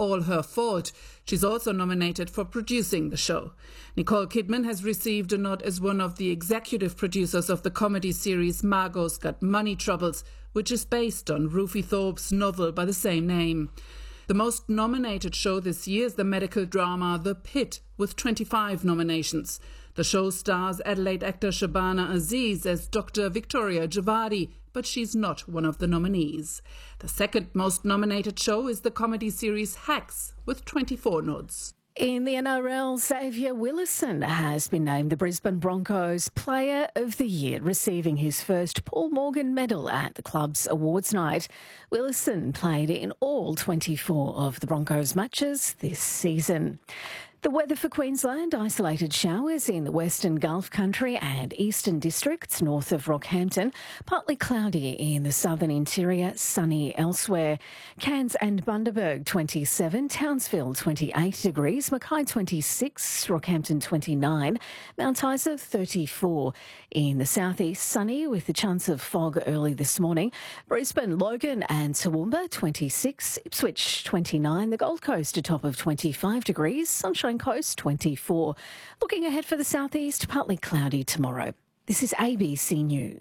all her fault. She's also nominated for producing the show. Nicole Kidman has received a nod as one of the executive producers of the comedy series Margot's Got Money Troubles, which is based on Rufi Thorpe's novel by the same name. The most nominated show this year is the medical drama The Pit, with 25 nominations. The show stars Adelaide actor Shabana Aziz as Dr. Victoria Javadi, but she's not one of the nominees. The second most nominated show is the comedy series Hacks, with 24 nods. In the NRL, Xavier Willison has been named the Brisbane Broncos Player of the Year, receiving his first Paul Morgan medal at the club's awards night. Willison played in all 24 of the Broncos matches this season. The weather for Queensland: isolated showers in the Western Gulf Country and Eastern Districts north of Rockhampton. Partly cloudy in the southern interior, sunny elsewhere. Cairns and Bundaberg 27, Townsville 28 degrees, Mackay 26, Rockhampton 29, Mount Isa 34. In the southeast, sunny with a chance of fog early this morning. Brisbane, Logan and Toowoomba 26, Ipswich 29, the Gold Coast a top of 25 degrees, Sunshine Coast 24. Looking ahead for the southeast, partly cloudy tomorrow. This is ABC News.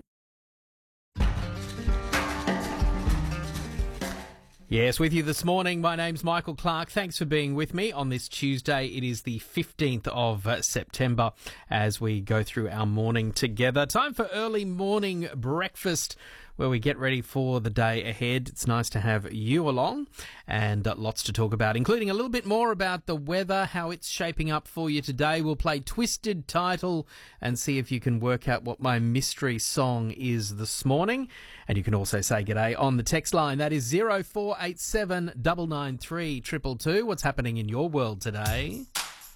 Yes, with you this morning. My name's Michael Clark. Thanks for being with me on this Tuesday. It is the 15th of September as we go through our morning together. Time for early morning breakfast, where we get ready for the day ahead. It's nice to have you along, and lots to talk about, including a little bit more about the weather, how it's shaping up for you today. We'll play Twisted Title and see if you can work out what my mystery song is this morning. And you can also say g'day on the text line. That is 0487 993 222. What's happening in your world today?